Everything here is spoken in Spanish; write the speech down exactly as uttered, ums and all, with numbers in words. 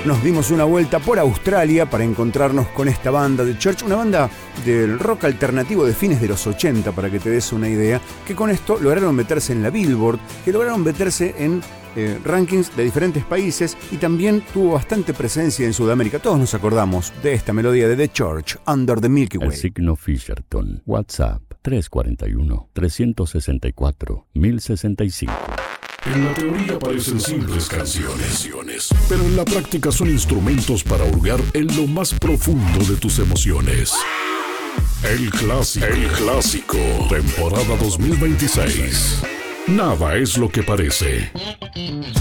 nos dimos una vuelta por Australia para encontrarnos con esta banda de Church, una banda del rock alternativo de fines de los ochenta, para que te des una idea, que con esto lograron meterse en la Billboard, que lograron meterse en eh, rankings de diferentes países y también tuvo bastante presencia en Sudamérica. Todos nos acordamos de esta melodía de The Church, Under the Milky Way. El signo Fisherton. WhatsApp tres cuatro uno, tres seis cuatro, uno cero seis cinco. En la teoría parecen simples canciones, pero en la práctica son instrumentos para hurgar en lo más profundo de tus emociones. El clásico, el clásico, temporada dos mil veintiséis. Nada es lo que parece.